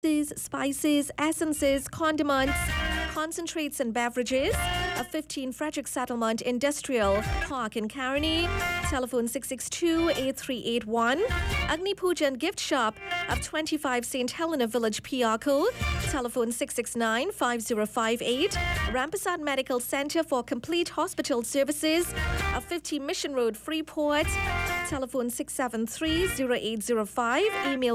spices, essences, condiments, concentrates and beverages of 15 Frederick Settlement Industrial Park in Caroni. Telephone 662-8381. Agni Puja and Gift Shop of 25 St. Helena Village, Piarco. Telephone 669-5058. Rampasad Medical Center for complete hospital services of 50 Mission Road, Freeport. Telephone 673-0805. Email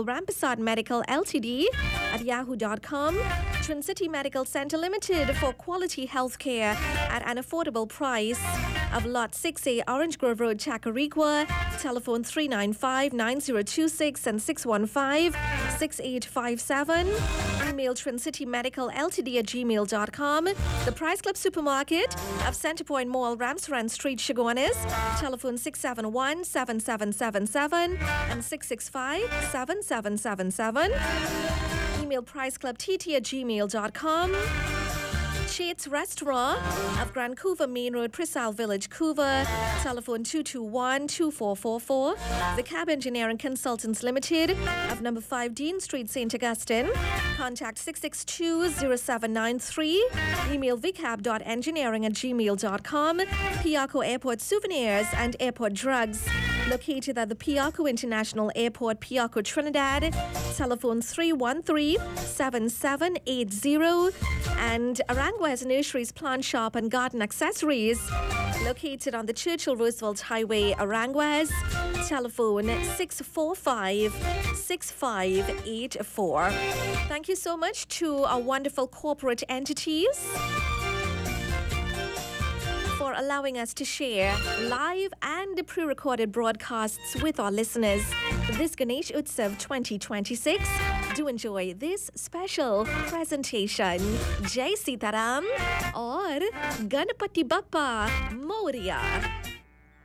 rampasadmedicalltd@yahoo.com. Trincity Medical Center Limited for quality healthcare at an affordable price of Lot 6A, Orange Grove Road, Chacarigua. Telephone 395-9026 and 615-6857. Email trincitymedicalltd@gmail.com. The Price Club Supermarket of Centerpoint Mall, Ramsaran Street, Chaguanas. Telephone 671-7777 and 665-7777. Email priceclubtt@gmail.com. Chate's Restaurant of Grand Couva Main Road, Prisal Village, Couva. Telephone 221-2444. The Cab Engineering Consultants Limited of number 5 Dean Street, St. Augustine. Contact 662-0793. Email vcab.engineering@gmail.com. Piarco Airport Souvenirs and Airport Drugs. Located at the Piarco International Airport, Piarco, Trinidad. Telephone 313-7780. And Aranguez Nurseries Plant Shop and Garden Accessories. Located on the Churchill Roosevelt Highway, Aranguez. Telephone 645-6584. Thank you so much to our wonderful corporate entities for allowing us to share live and pre-recorded broadcasts with our listeners. This Ganesh Utsav 2026. Do enjoy this special presentation. Jai Sitaram or Ganapati Bappa Moria.